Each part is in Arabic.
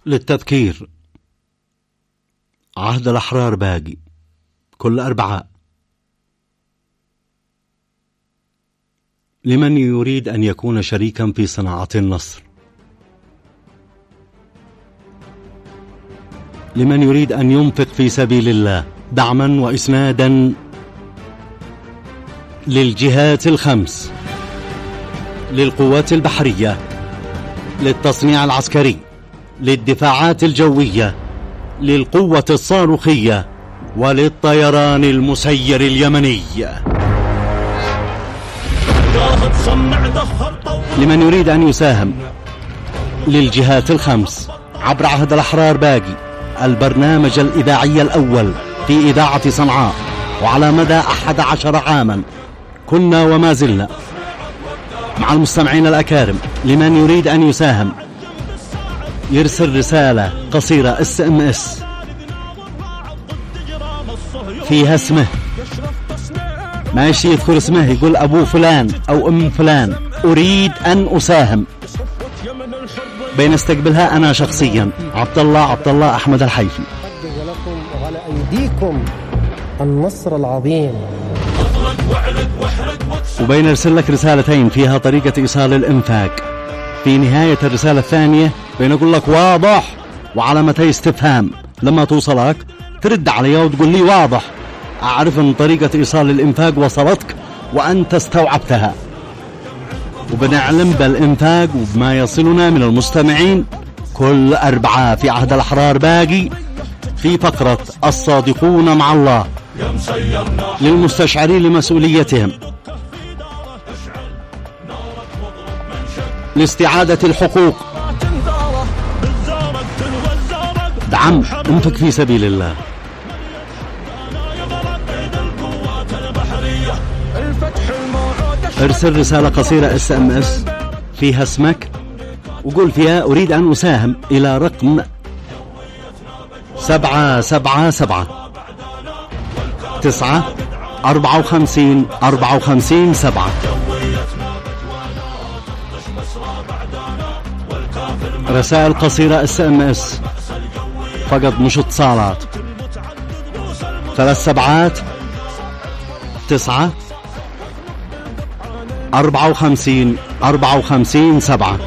للتذكير، عهد الأحرار باقي كل أربعاء. لمن يريد أن يكون شريكا في صناعة النصر، لمن يريد أن ينفق في سبيل الله دعما وإسنادا للجهات الخمس، للقوات البحرية، للتصنيع العسكري، للدفاعات الجوية، للقوة الصاروخية، وللطيران المسير اليمني. لمن يريد أن يساهم للجهات الخمس عبر عهد الأحرار باقي، البرنامج الإذاعي الأول في إذاعة صنعاء، وعلى مدى 11 عاما كنا وما زلنا مع المستمعين الأكارم. لمن يريد أن يساهم يرسل رسالة قصيرة SMS فيها اسمه، ماشي يذكر اسمه، يقول أبو فلان أو أم فلان أريد أن أساهم، بينستقبلها أنا شخصيا عبد الله أحمد الحيفي. ولكم وعلى أيديكم النصر العظيم. وبين يرسل لك رسالتين فيها طريقة إيصال الإنفاق. في نهاية الرسالة الثانية بينقول لك واضح وعلامتي استفهام. لما توصلك ترد علي وتقول لي واضح، أعرف أن طريقة إيصال الإنفاق وصلتك وأنت استوعبتها. وبنعلم بالإنفاق وبما يصلنا من المستمعين كل أربعاء في عهد الأحرار باقي في فقرة الصادقون مع الله، للمستشعرين لمسؤوليتهم، لاستعادة الحقوق، دعم، انفق في سبيل الله. ارسل رسالة قصيرة SMS فيها اسمك وقول فيها أريد أن أساهم إلى رقم 777 9 54 54 7. رسائل قصيرة SMS فقط، مش اتصالات. 3 7 9 54 54 7.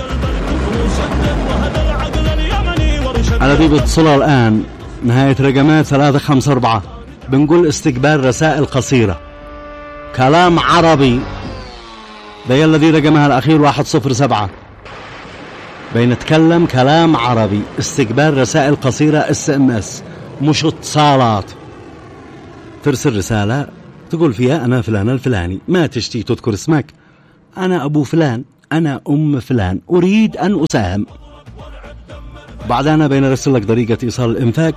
الذي بيتصلها الآن نهاية رقمات 354. بنقول استقبال رسائل قصيرة كلام عربي، ده الذي رقمها الأخير 107. بنتكلم كلام عربي، استقبال رسائل قصيرة SMS مش اتصالات. ترسل رسالة تقول فيها أنا فلان الفلاني، ما تشتي تذكر اسمك، أنا أبو فلان، أنا أم فلان، أريد أن أساهم. بعدين بنرسل لك طريقة إيصال الإنفاق،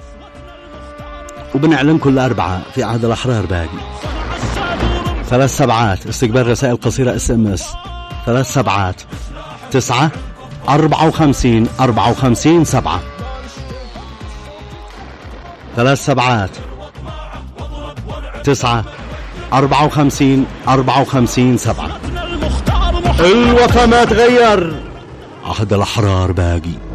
وبنعلن كل أربعة في عهد الأحرار باقي. 3 7 استقبال رسائل قصيرة SMS 3 7 9 54 54 7. 3 7 9 54 54 7. الوطن ما تغير، عهد الأحرار باقي.